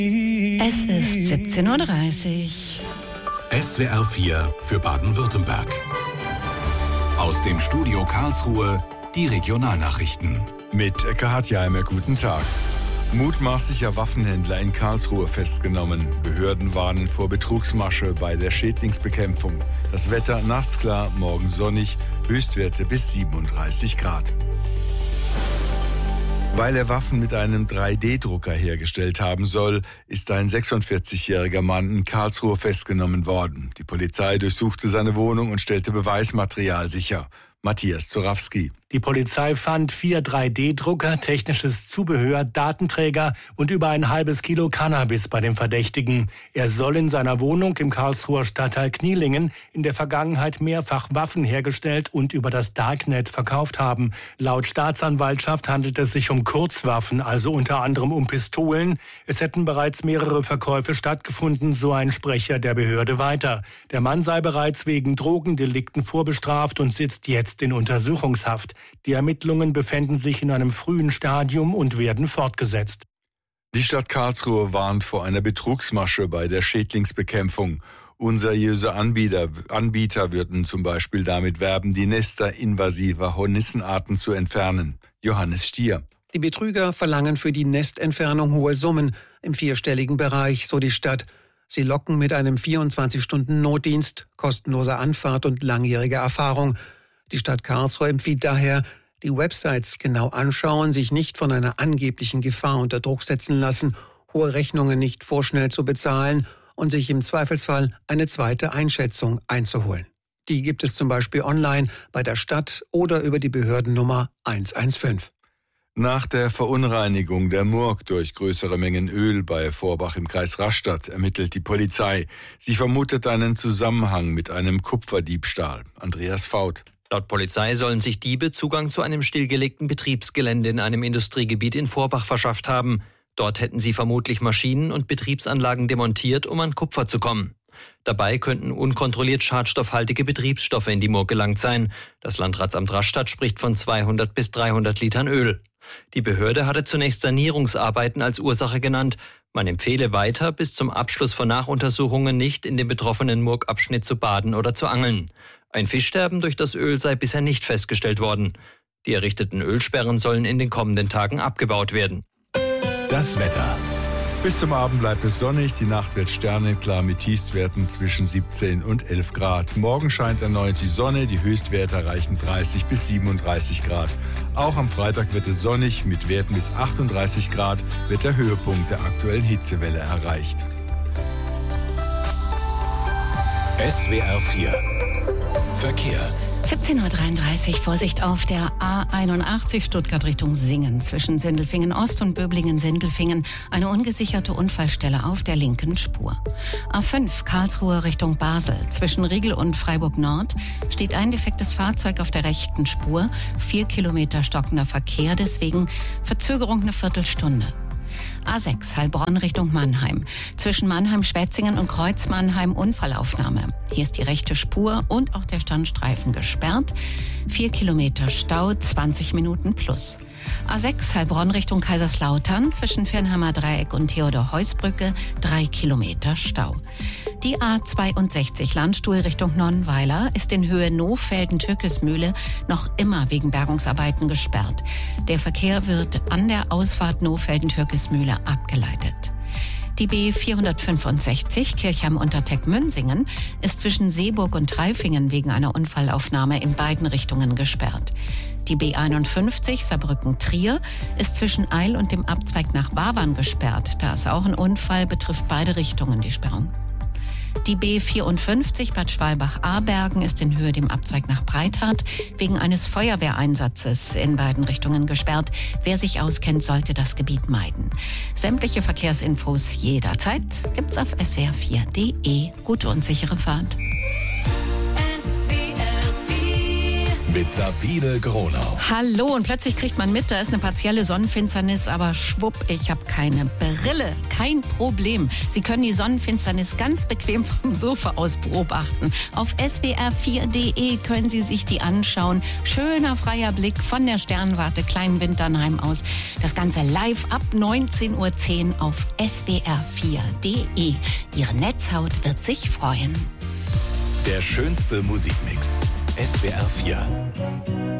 Es ist 17:30 Uhr. SWR 4 für Baden-Württemberg. Aus dem Studio Karlsruhe die Regionalnachrichten. Mit Katja Heimer, guten Tag. Mutmaßlicher Waffenhändler in Karlsruhe festgenommen. Behörden warnen vor Betrugsmasche bei der Schädlingsbekämpfung. Das Wetter nachts klar, morgen sonnig, Höchstwerte bis 37 Grad. Weil er Waffen mit einem 3D-Drucker hergestellt haben soll, ist ein 46-jähriger Mann in Karlsruhe festgenommen worden. Die Polizei durchsuchte seine Wohnung und stellte Beweismaterial sicher. Matthias Zorawski. Die Polizei fand 4 3D-Drucker, technisches Zubehör, Datenträger und über ein halbes Kilo Cannabis bei dem Verdächtigen. Er soll in seiner Wohnung im Karlsruher Stadtteil Knielingen in der Vergangenheit mehrfach Waffen hergestellt und über das Darknet verkauft haben. Laut Staatsanwaltschaft handelt es sich um Kurzwaffen, also unter anderem um Pistolen. Es hätten bereits mehrere Verkäufe stattgefunden, so ein Sprecher der Behörde weiter. Der Mann sei bereits wegen Drogendelikten vorbestraft und sitzt jetzt in Untersuchungshaft. Die Ermittlungen befänden sich in einem frühen Stadium und werden fortgesetzt. Die Stadt Karlsruhe warnt vor einer Betrugsmasche bei der Schädlingsbekämpfung. Unseriöse Anbieter würden zum Beispiel damit werben, die Nester invasiver Hornissenarten zu entfernen. Johannes Stier. Die Betrüger verlangen für die Nestentfernung hohe Summen im 4-stelligen Bereich, so die Stadt. Sie locken mit einem 24-Stunden-Notdienst, kostenloser Anfahrt und langjähriger Erfahrung. Die Stadt Karlsruhe empfiehlt daher, die Websites genau anschauen, sich nicht von einer angeblichen Gefahr unter Druck setzen lassen, hohe Rechnungen nicht vorschnell zu bezahlen und sich im Zweifelsfall eine zweite Einschätzung einzuholen. Die gibt es zum Beispiel online bei der Stadt oder über die Behördennummer 115. Nach der Verunreinigung der Murg durch größere Mengen Öl bei Vorbach im Kreis Rastatt ermittelt die Polizei. Sie vermutet einen Zusammenhang mit einem Kupferdiebstahl. Andreas Faut. Laut Polizei sollen sich Diebe Zugang zu einem stillgelegten Betriebsgelände in einem Industriegebiet in Vorbach verschafft haben. Dort hätten sie vermutlich Maschinen und Betriebsanlagen demontiert, um an Kupfer zu kommen. Dabei könnten unkontrolliert schadstoffhaltige Betriebsstoffe in die Murg gelangt sein. Das Landratsamt Rastatt spricht von 200 bis 300 Litern Öl. Die Behörde hatte zunächst Sanierungsarbeiten als Ursache genannt. Man empfehle weiter, bis zum Abschluss von Nachuntersuchungen nicht in dem betroffenen Murgabschnitt zu baden oder zu angeln. Ein Fischsterben durch das Öl sei bisher nicht festgestellt worden. Die errichteten Ölsperren sollen in den kommenden Tagen abgebaut werden. Das Wetter. Bis zum Abend bleibt es sonnig, die Nacht wird sternenklar mit Tiefstwerten zwischen 17 und 11 Grad. Morgen scheint erneut die Sonne, die Höchstwerte erreichen 30 bis 37 Grad. Auch am Freitag wird es sonnig, mit Werten bis 38 Grad wird der Höhepunkt der aktuellen Hitzewelle erreicht. SWR 4 Verkehr. 17:33 Uhr, Vorsicht auf der A81 Stuttgart Richtung Singen. Zwischen Sindelfingen Ost und Böblingen-Sindelfingen eine ungesicherte Unfallstelle auf der linken Spur. A5 Karlsruhe Richtung Basel. Zwischen Riegel und Freiburg Nord steht ein defektes Fahrzeug auf der rechten Spur. 4 Kilometer stockender Verkehr, deswegen Verzögerung eine Viertelstunde. A6 Heilbronn Richtung Mannheim. Zwischen Mannheim-Schwetzingen und Kreuz-Mannheim Unfallaufnahme. Hier ist die rechte Spur und auch der Standstreifen gesperrt. 4 Kilometer Stau, 20 Minuten plus. A6 Heilbronn Richtung Kaiserslautern. Zwischen Firnheimer Dreieck und Theodor-Heuss-Brücke 3 Kilometer Stau. Die A62 Landstuhl Richtung Nonnweiler ist in Höhe Nohfelden-Türkismühle noch immer wegen Bergungsarbeiten gesperrt. Der Verkehr wird an der Ausfahrt Nohfelden-Türkismühle abgeleitet. Die B465 Kirchheim-Unterteck-Münsingen ist zwischen Seeburg und Treifingen wegen einer Unfallaufnahme in beiden Richtungen gesperrt. Die B51 Saarbrücken-Trier ist zwischen Eil und dem Abzweig nach Wavern gesperrt. Da ist auch ein Unfall, betrifft beide Richtungen die Sperrung. Die B54 Bad Schwalbach-Abergen ist in Höhe dem Abzweig nach Breithardt wegen eines Feuerwehreinsatzes in beiden Richtungen gesperrt. Wer sich auskennt, sollte das Gebiet meiden. Sämtliche Verkehrsinfos jederzeit gibt's auf swr4.de. Gute und sichere Fahrt. SWR 4 mit Sabine Gronau. Hallo, und plötzlich kriegt man mit, da ist eine partielle Sonnenfinsternis, aber schwupp, ich habe keine Brille. Kein Problem. Sie können die Sonnenfinsternis ganz bequem vom Sofa aus beobachten. Auf swr4.de können Sie sich die anschauen. Schöner freier Blick von der Sternwarte Kleinwinternheim aus. Das Ganze live ab 19:10 Uhr auf swr4.de. Ihre Netzhaut wird sich freuen. Der schönste Musikmix. SWR 4.